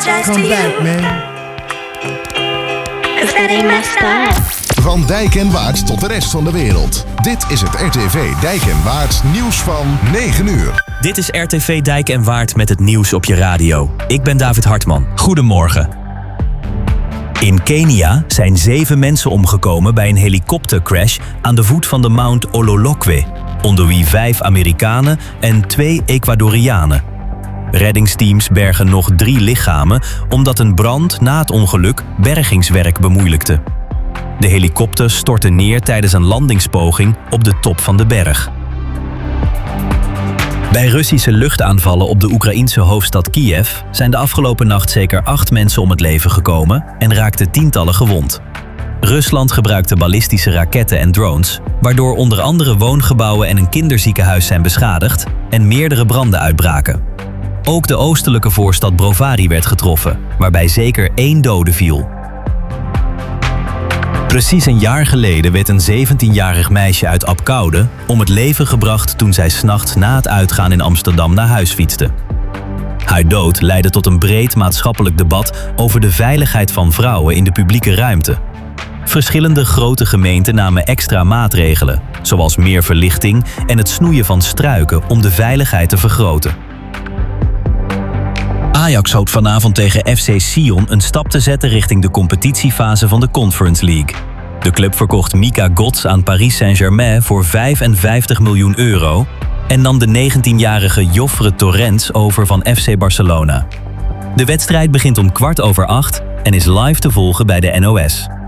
apologize to you. Come back, man. 'Cause that ain't messed up. Van Dijk en Waard tot de rest van de wereld. Dit is het RTV Dijk en Waard nieuws van 9 uur. Dit is RTV Dijk en Waard met het nieuws op je radio. Ik ben David Hartman. Goedemorgen. In Kenia zijn 7 mensen omgekomen bij een helikoptercrash aan de voet van de Mount Ololokwe, onder wie 5 Amerikanen en 2 Ecuadorianen. Reddingsteams bergen nog 3 lichamen omdat een brand na het ongeluk bergingswerk bemoeilijkte. De helikopter stortte neer tijdens een landingspoging op de top van de berg. Bij Russische luchtaanvallen op de Oekraïense hoofdstad Kiev zijn de afgelopen nacht zeker 8 mensen om het leven gekomen en raakten tientallen gewond. Rusland gebruikte ballistische raketten en drones, waardoor onder andere woongebouwen en een kinderziekenhuis zijn beschadigd en meerdere branden uitbraken. Ook de oostelijke voorstad Brovary werd getroffen, waarbij zeker 1 dode viel. Precies een jaar geleden werd een 17-jarig meisje uit Apkoude om het leven gebracht toen zij 's nachts na het uitgaan in Amsterdam naar huis fietste. Haar dood leidde tot een breed maatschappelijk debat over de veiligheid van vrouwen in de publieke ruimte. Verschillende grote gemeenten namen extra maatregelen, zoals meer verlichting en het snoeien van struiken om de veiligheid te vergroten. Ajax hoopt vanavond tegen FC Sion een stap te zetten richting de competitiefase van de Conference League. De club verkocht Mika Götze aan Paris Saint-Germain voor €55 miljoen en nam de 19-jarige Jofre Torrents over van FC Barcelona. De wedstrijd begint om 7:15 en is live te volgen bij de NOS.